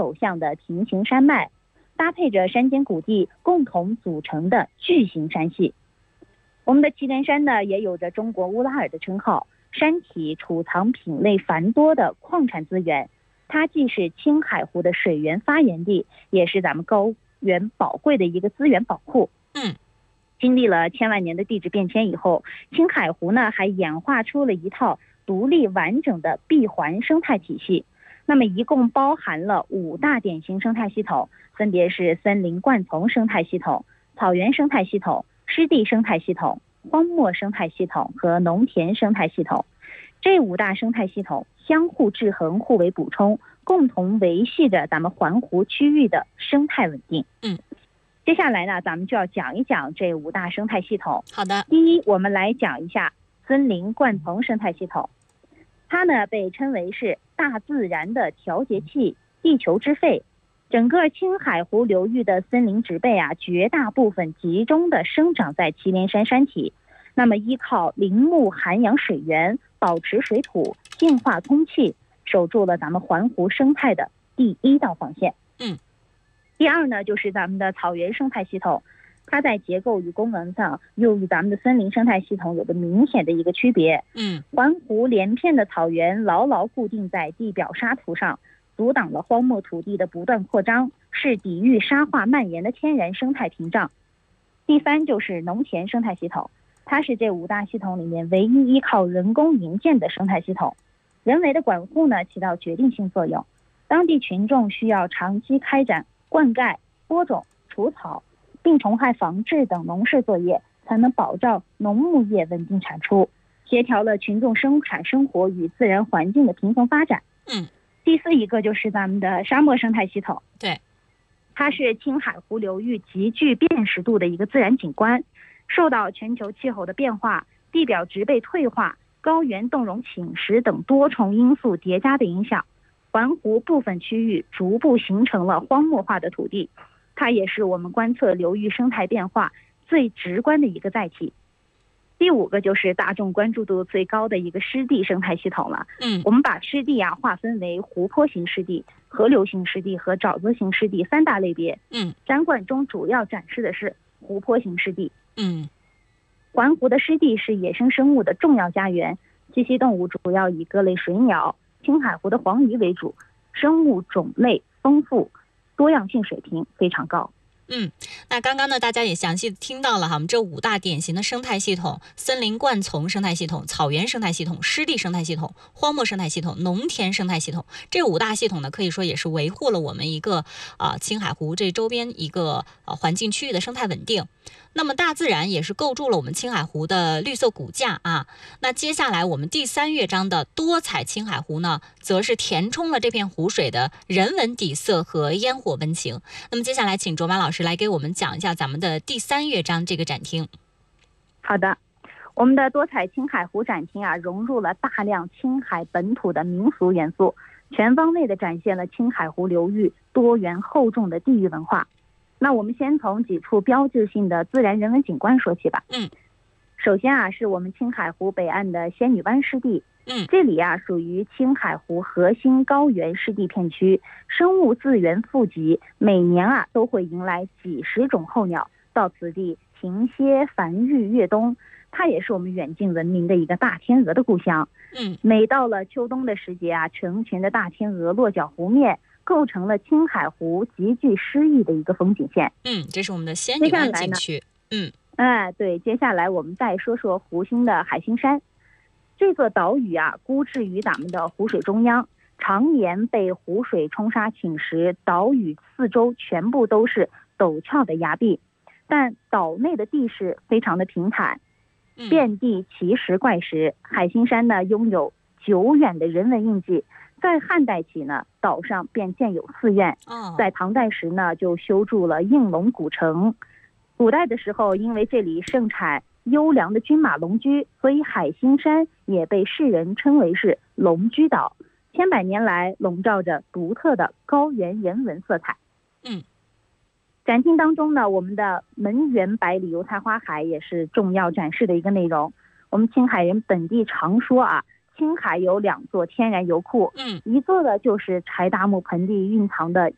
陡向的平行山脉，搭配着山间谷地共同组成的巨型山系。我们的祁连山呢，也有着中国乌拉尔的称号，山体储藏品类繁多的矿产资源，它既是青海湖的水源发源地，也是咱们高原宝贵的一个资源宝库。经历了千万年的地质变迁以后，青海湖呢还演化出了一套独立完整的闭环生态体系。那么一共包含了5大典型生态系统，分别是森林灌丛生态系统、草原生态系统、湿地生态系统、荒漠生态系统和农田生态系统。这5大生态系统相互制衡，互为补充，共同维系着咱们环湖区域的生态稳定。接下来呢，咱们就要讲一讲这5大生态系统。 好的。 第一，我们来讲一下森林灌丛生态系统。它呢被称为是大自然的调节器，地球之肺。整个青海湖流域的森林植被啊，绝大部分集中的生长在祁连山山体。那么依靠林木涵养水源，保持水土，净化空气，守住了咱们环湖生态的第1道防线。第二呢，就是咱们的草原生态系统，它在结构与功能上又与咱们的森林生态系统有着明显的一个区别。环湖连片的草原牢牢固定在地表沙土上，阻挡了荒漠土地的不断扩张，是抵御沙化蔓延的天然生态屏障。第三就是农田生态系统，它是这5大系统里面唯一依靠人工营建的生态系统。人为的管护呢，起到决定性作用。当地群众需要长期开展灌溉、播种、除草、病虫害防治等农事作业，才能保障农牧业稳定产出，协调了群众生产生活与自然环境的平衡发展。第4一个就是咱们的沙漠生态系统。 对， 它是青海湖流域极具辨识度的一个自然景观，受到全球气候的变化、地表植被退化、高原冻融侵蚀等多重因素叠加的影响，环湖部分区域逐步形成了荒漠化的土地，它也是我们观测流域生态变化最直观的一个载体。第5个就是大众关注度最高的一个湿地生态系统了。我们把湿地划分为湖泊型湿地、河流型湿地和沼泽型湿地3大类别。展馆中主要展示的是湖泊型湿地。环湖的湿地是野生生物的重要家园，栖息动物主要以各类水鸟、青海湖的黄鱼为主，生物种类丰富，多样性水平非常高。 那刚刚呢，大家也详细听到了哈，我们这5大典型的生态系统：森林灌丛生态系统、草原生态系统、湿地生态系统、荒漠生态系统、农田生态系统。这5大系统呢，可以说也是维护了我们一个青海湖这周边一个环境区域的生态稳定。那么大自然也是构筑了我们青海湖的绿色骨架啊。那接下来我们第3乐章的多彩青海湖呢，则是填充了这片湖水的人文底色和烟火温情。那么接下来请卓玛老师来给我们讲一下咱们的第3乐章这个展厅。 好的，我们的多彩青海湖展厅融入了大量青海本土的民俗元素，全方位地展现了青海湖流域多元厚重的地域文化。那我们先从几处标志性的自然人文景观说起吧。首先是我们青海湖北岸的仙女湾湿地。这里属于青海湖核心高原湿地片区，生物资源富集，每年都会迎来几十种候鸟到此地停歇繁育越冬。它也是我们远近闻名的一个大天鹅的故乡。每到了秋冬的时节成群的大天鹅落脚湖面，构成了青海湖极具诗意的一个风景线。 这是我们的仙女湾景区。 对，接下来我们再说说湖心的海心山。这座岛屿孤置于咱们的湖水中央，常年被湖水冲沙侵蚀，岛屿四周全部都是陡峭的崖壁，但岛内的地势非常的平坦，遍地奇石怪石。海心山呢，拥有久远的人文印记。在汉代起呢，岛上便建有寺院。在唐代时呢，就修筑了应龙古城。古代的时候，因为这里盛产优良的军马龙驹，所以海心山也被世人称为是龙驹岛。千百年来笼罩着独特的高原人文色彩。展厅当中呢，我们的门源百里油菜花海也是重要展示的一个内容。我们青海人本地常说青海有2座天然油库，一座的就是柴达木盆地蕴藏的